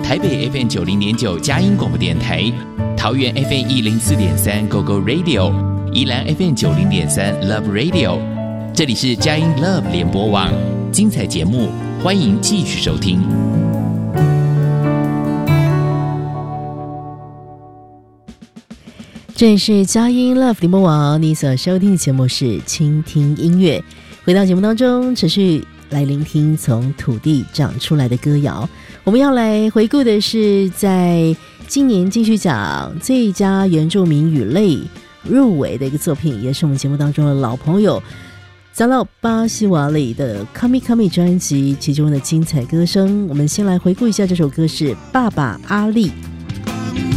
台北 FM 90.9佳音广播电台，桃园 FM 104.3 GoGo Radio， 宜兰 FM 90.3 Love Radio。这里是佳音 Love 联播网，精彩节目，欢迎继续收听。 这里是佳音 Love 联播网，你所收听的节目是倾听音乐。回到节目当中，持续来聆听从土地长出来的歌谣。我们要来回顾的是在今年金曲奖最佳原住民语类入围的一个作品，也是我们节目当中的老朋友扎老巴西瓦里的 Kami Kami 专辑其中的精彩歌声。我们先来回顾一下，这首歌是爸爸阿力。